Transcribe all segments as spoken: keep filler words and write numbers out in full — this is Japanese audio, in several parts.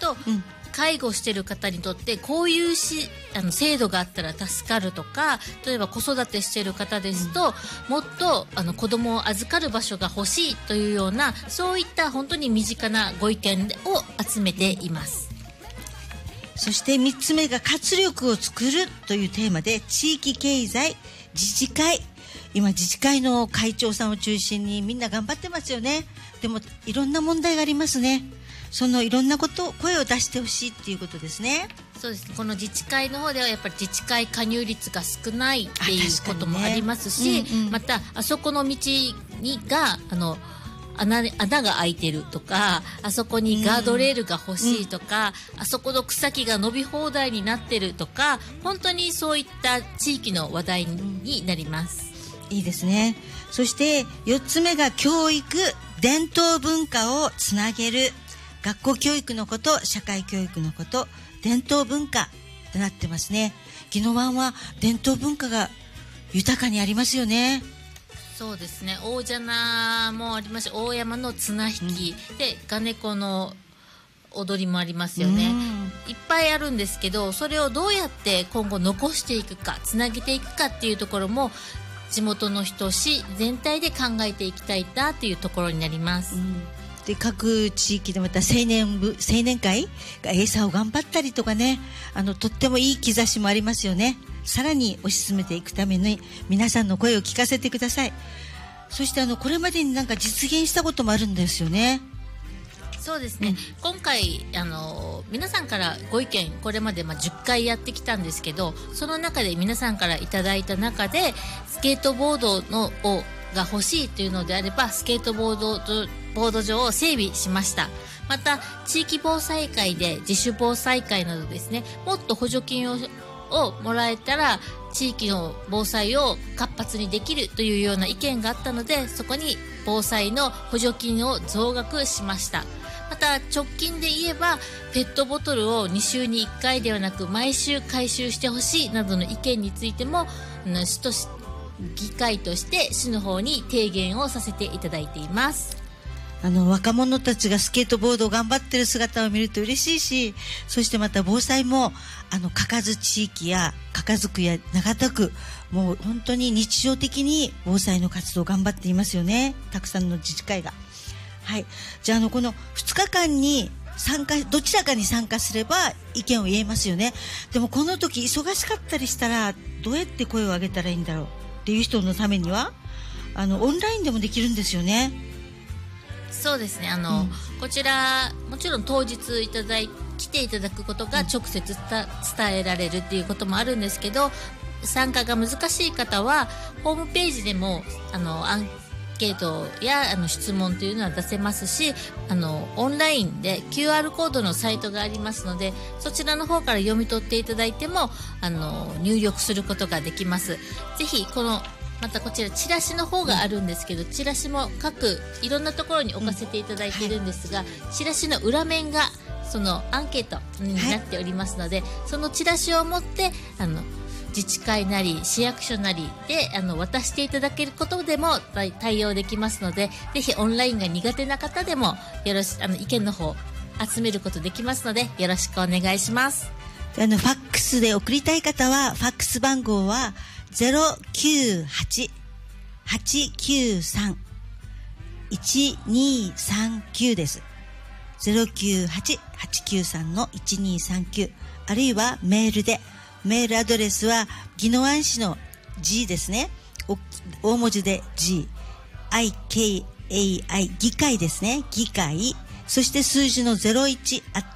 と、うん、介護している方にとってこういうしあの制度があったら助かるとか、例えば子育てしている方ですと、うん、もっとあの子供を預かる場所が欲しいというような、そういった本当に身近なご意見を集めています。 そしてみっつめが活力を作るというテーマで、地域経済、自治会、今自治会の会長さんを中心にみんな頑張ってますよね。でもいろんな問題がありますね。そのいろんなこと声を出してほしいっていうことですね。 そうですね。この自治会の方ではやっぱり自治会加入率が少ないっていうこともありますし、ね、うんうん、またあそこの道にがあの穴, 穴が開いてるとか、あそこにガードレールが欲しいとか、うん、あそこの草木が伸び放題になってるとか、本当にそういった地域の話題になります。 いいですね。そしてよっつめが教育、伝統文化をつなげる。学校教育のこと、社会教育のこと、伝統文化となってますね。宜野湾は伝統文化が豊かにありますよね。 そうですね。大蛇名もありますし、大山の綱引き、うん、でガネコの踊りもありますよね。いっぱいあるんですけど、それをどうやって今後残していくか、つなげていくかっていうところも地元の人、市全体で考えていきたいなというところになります。うん、 で各地域でまた青年部青年会がエイサーを頑張ったりとかね、あのとってもいい兆しもありますよね。さらに推し進めていくために皆さんの声を聞かせてください。そしてあのこれまでになんか実現したこともあるんですよね。 そうですね、うん、今回あの皆さんからご意見、これまでまあじゅっかいやってきたんですけど、その中で皆さんからいただいた中でスケートボードのをが欲しいというのであれば、スケートボードボード場を整備しました。また地域防災会で自主防災会などですね、もっと補助金ををもらえたら地域の防災を活発にできるというような意見があったので、そこに防災の補助金を増額しました。また直近で言えばペットボトルをにしゅうにいっかいではなく毎週回収してほしいなどの意見についても、市とし議会として市の方に提言をさせていただいています。 あの若者たちがスケートボードを頑張ってる姿を見ると嬉しいし、そしてまた防災もあのかかず地域やかかず区や長田区、もう本当に日常的に防災の活動を頑張っていますよね。たくさんの自治会が。はい、じゃあ、あのこのふつかかんに参加、どちらかに参加すれば意見を言えますよね。でもこの時忙しかったりしたらどうやって声を上げたらいいんだろうっていう人のためにはあのオンラインでもできるんですよね。 そうですね、あの、うん、こちらもちろん当日いただい来ていただくことが直接伝えられるっていうこともあるんですけど、参加が難しい方はホームページでもあのアンケートやあの質問というのは出せますし、あのオンラインで キューアール コードのサイトがありますので、そちらの方から読み取っていただいてもあの入力することができます。ぜひこのまたこちらチラシの方があるんですけど、チラシも各いろんなところに置かせていただいているんですが、チラシの裏面がそのアンケートになっておりますので、そのチラシを持ってあの自治会なり市役所なりであの渡していただけることでも対応できますので、ぜひオンラインが苦手な方でもよろしあの意見の方集めることできますので、よろしくお願いします。 あのファックスで送りたい方はファックス番号は ゼロきゅうはち はちきゅうさん いちにさんきゅう です。ゼロきゅうはち はちきゅうさん のいちにさんきゅう、あるいはメールで、メールアドレスは宜野湾市の G ですね、大文字で G、アイケーエーアイ 議会ですね、議会、そして数字のゼロいち at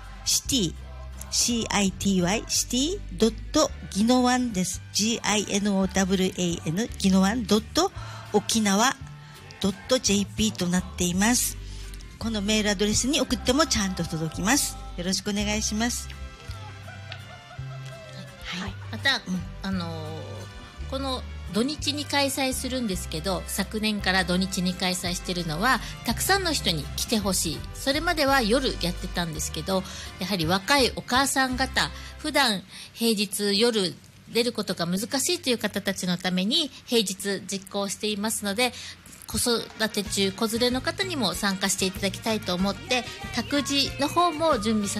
cityシーアイティーワイ シティドット宜野湾です。 ジーアイエヌオーダブリューエーエヌ 宜野湾ドット沖縄ドット ジェーピー となっています。このメールアドレスに送ってもちゃんと届きます。よろしくお願いします。 はい、また、うん、あのー、この土日に開催するんですけど、昨年から土日に開催しているのはたくさんの人に来てほしい。それまでは夜やってたんですけど、やはり若いお母さん方、普段平日夜出ることが難しいという方たちのために平日実行していますので、子育て中子連れの方にも参加していただきたいと思って、託児の方も準備さ